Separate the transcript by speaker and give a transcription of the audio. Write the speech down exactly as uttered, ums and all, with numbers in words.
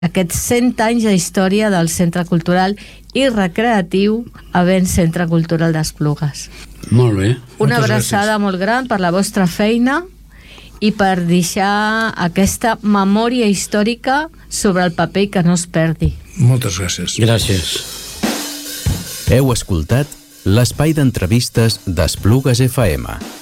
Speaker 1: aquests cent anys de història del Centre Cultural i Recreatiu Avenç Centre Cultural d'Esplugues.
Speaker 2: Molt bé.
Speaker 1: Una abraçada molt gran per la vostra feina i per deixar aquesta memòria històrica sobre el paper que no es perdi.
Speaker 3: Moltes gràcies.
Speaker 2: Gràcies.
Speaker 4: Heu escoltat l'espai d'entrevistes d'Esplugues F M.